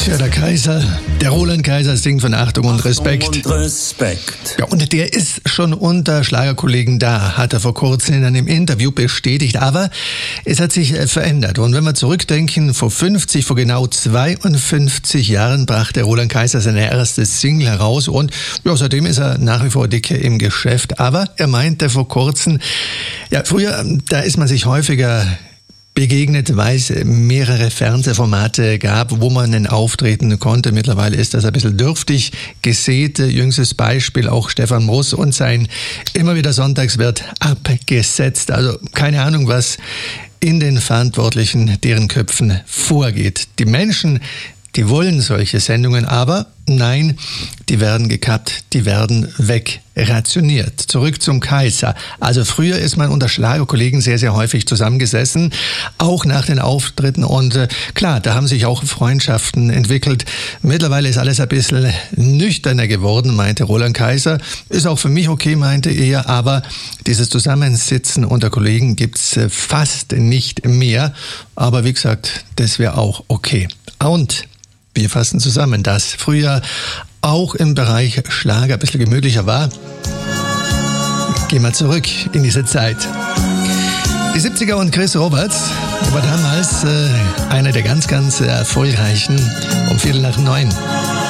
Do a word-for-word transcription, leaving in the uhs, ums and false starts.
Tja, der Kaiser, der Roland Kaiser singt von Achtung und Respekt. Achtung und Respekt. Ja, und der ist schon unter Schlagerkollegen da, hat er vor kurzem in einem Interview bestätigt. Aber es hat sich verändert. Und wenn wir zurückdenken, vor fünfzig, vor genau zweiundfünfzig Jahren brachte Roland Kaiser seine erste Single heraus. Und ja, seitdem ist er nach wie vor dicke im Geschäft. Aber er meinte vor kurzem, ja, früher, da ist man sich häufiger begegnet, weil es mehrere Fernsehformate gab, wo man einen auftreten konnte. Mittlerweile ist das ein bisschen dürftig gesät. Jüngstes Beispiel auch Stefan Moos und sein immer wieder Sonntags wird abgesetzt. Also keine Ahnung, was in den Verantwortlichen, deren Köpfen vorgeht. Die Menschen, die wollen solche Sendungen, aber nein, die werden gekappt, die werden wegrationiert. Zurück zum Kaiser. Also früher ist man unter Schlagerkollegen sehr, sehr häufig zusammengesessen, auch nach den Auftritten. Und äh, klar, da haben sich auch Freundschaften entwickelt. Mittlerweile ist alles ein bisschen nüchterner geworden, meinte Roland Kaiser. Ist auch für mich okay, meinte er, aber dieses Zusammensitzen unter Kollegen gibt's äh, fast nicht mehr. Aber wie gesagt, das wäre auch okay. Und wir fassen zusammen, dass früher auch im Bereich Schlager ein bisschen gemütlicher war. Gehen wir zurück in diese Zeit. Die siebziger und Chris Roberts war damals äh, einer der ganz, ganz erfolgreichen um Viertel nach neun.